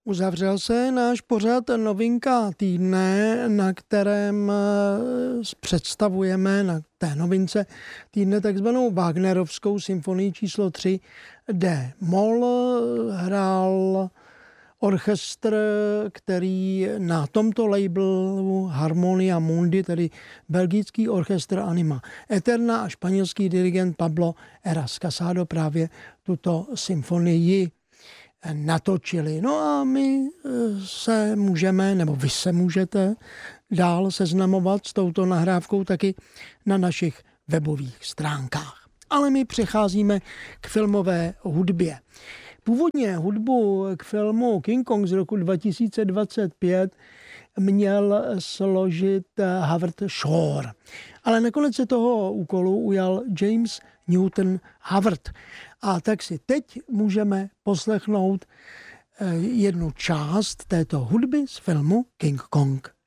Uzavřel se náš pořad Novinka týdne, na kterém představujeme na té novince týdne takzvanou Wagnerovskou symfonii číslo 3 D-moll. Hrál orchestr, který na tomto labelu Harmonia Mundi, tedy belgický orchestr Anima Eterna a španělský dirigent Pablo Heras Casado právě tuto symfonii natočili. No a my se můžeme, nebo vy se můžete dál seznamovat s touto nahrávkou taky na našich webových stránkách. Ale my přecházíme k filmové hudbě. Původně hudbu k filmu King Kong z roku 2025 měl složit Howard Shore. Ale nakonec se toho úkolu ujal James Newton Howard. A tak si teď můžeme poslechnout jednu část této hudby z filmu King Kong.